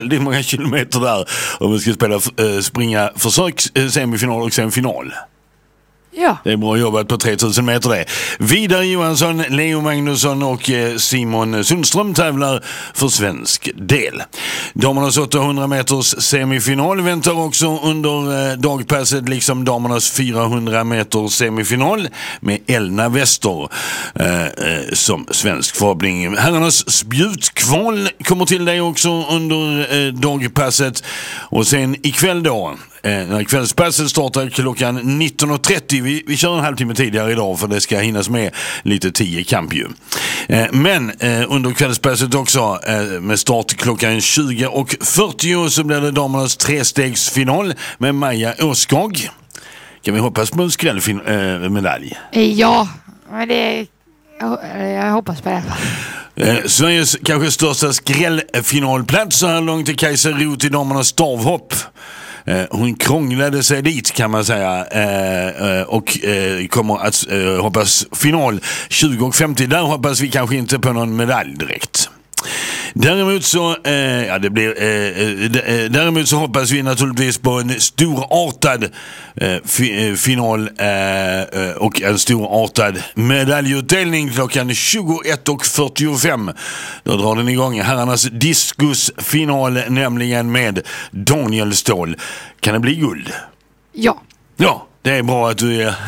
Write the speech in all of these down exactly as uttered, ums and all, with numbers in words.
Det är många kilometer där om vi ska spela, äh, springa försök, äh, semifinal och sen final. Ja. Det är bra jobbat på tre tusen meter det. Vidar Johansson, Leo Magnusson och Simon Sundström tävlar för svensk del. Damernas åttahundra meters semifinal väntar också under dagpasset, liksom damernas fyrahundra meters semifinal med Elna Wester eh, som svensk förhoppning. Herrarnas spjutkval kommer till dig också under eh, dagpasset. Och sen ikväll då, Eh, när kvällspasset startar klockan nitton och trettio. Vi, vi kör en halvtimme tidigare idag för det ska hinnas med lite tio kamp ju. Eh, men eh, under kvällspasset också eh, med start klockan tjugo och fyrtio så blir det damernas trestegsfinal med Maja Åskog. Kan vi hoppas på en skrällmedalj? Eh, ja, men det jag, jag hoppas på det. Eh, Sveriges kanske största skrällfinalplats så här långt är Kajsa Roth i damernas stavhopp. Eh, hon krånglade sig dit kan man säga eh, och eh, kommer att eh, hoppas final tjugo och femtio. Där hoppas vi kanske inte på någon medalj direkt. Däremot så eh, ja, det blir, eh, d- eh, däremot så hoppas vi naturligtvis på en storartad eh, fi- eh, final eh, och en storartad medaljutdelning klockan tjugoett och fyrtiofem. Då drar den igång herrarnas diskusfinal, nämligen med Daniel Ståhl. Kan det bli guld? Ja. Ja, det är bra att du är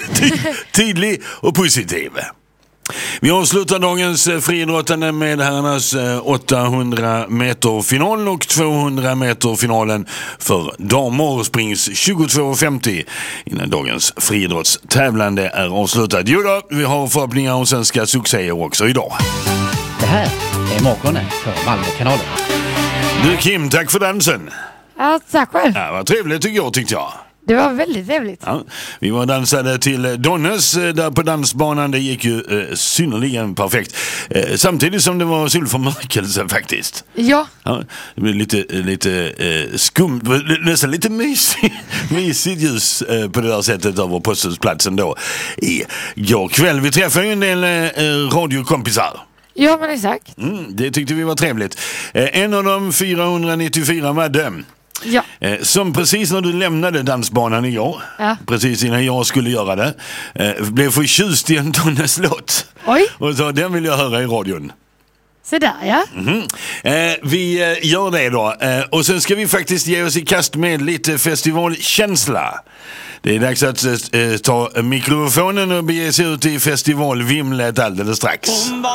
tydlig och positiv. Vi avslutar dagens friidrottande med herrarnas åttahundra meter final och tvåhundra meter finalen för damer springs tjugotvå och femtio innan dagens friidrottstävlande är avslutat. Jo då, vi har förhoppningar om svenska succéer också idag. Det här är morgonen för Malmökanalen. Du Kim, tack för dansen. Ja, tack själv. Ja, vad trevligt tycker jag, tyckte jag. Det var väldigt trevligt. Ja, vi var dansade till Donnes där på dansbanan. Det gick ju eh, synnerligen perfekt. Eh, samtidigt som det var solförmörkelse faktiskt. Ja. Ja, det blev lite, lite eh, skumt, nästan lite mysigt, mysigt ljus eh, på det där sättet över posthusplatsen då i går kväll. Vi träffade ju en del eh, radiokompisar. Ja, men exakt. Mm, det tyckte vi var trevligt. Eh, en av dem, fyrahundranittiofyra, Madde. Ja. Eh, som precis när du lämnade dansbanan igår, Ja. precis innan jag skulle göra det, eh, blev förtjust i en Donnes låt. Oj. Och så den vill jag höra i radion. Så där, ja. Mm. Eh, vi eh, gör det då. Eh, och sen ska vi faktiskt ge oss i kast med lite festivalkänsla. Det är dags att eh, ta mikrofonen och bege sig ut i festivalvimlet alldeles strax.